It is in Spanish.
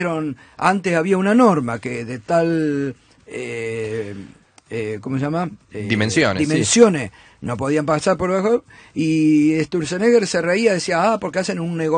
Antes había una norma que de tal, ¿cómo se llama? Dimensiones. Dimensiones, sí. No podían pasar por debajo, y Sturzenegger se reía, decía, porque hacen un negocio.